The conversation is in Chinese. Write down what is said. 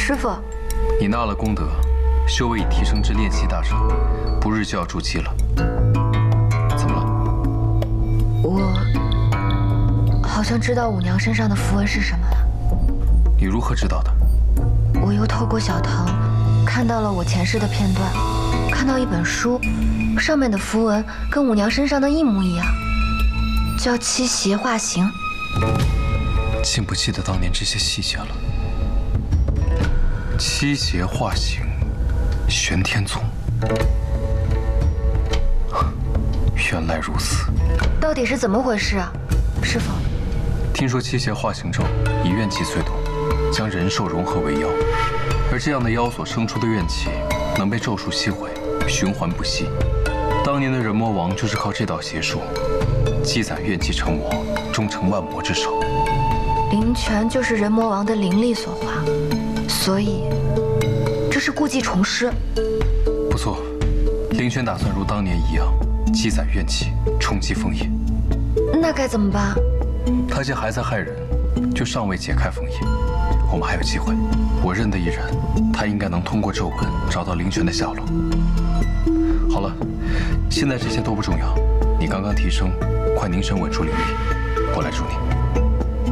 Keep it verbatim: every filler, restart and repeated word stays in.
师父， 你纳了功德，修为已提升至练习大成，不日就要筑基了。怎么了？ 我好像知道五娘身上的符文是什么了。 你如何知道的？ 我又透过小藤看到了我前世的片段，看到一本书，上面的符文跟五娘身上的一模一样，叫《七邪化形》。 竟不记得当年这些细节了。七邪化形，玄天宗。原来如此。 到底是怎么回事啊，师父？ 听说七邪化形咒以怨气催动，将人兽融合为妖，而这样的妖所生出的怨气能被咒术吸回，循环不息。当年的人魔王就是靠这道邪术，积攒怨气成魔，终成万魔之首。 灵泉就是人魔王的灵力所化，所以这是故技重施。 不错，灵泉打算如当年一样积攒怨气，冲击封印。 那该怎么办？ 他既还在害人，就尚未解开封印，我们还有机会。我认得一人，他应该能通过咒文找到灵泉的下落。好了，现在这些都不重要，你刚刚提升，快凝神稳住灵力，我来助你。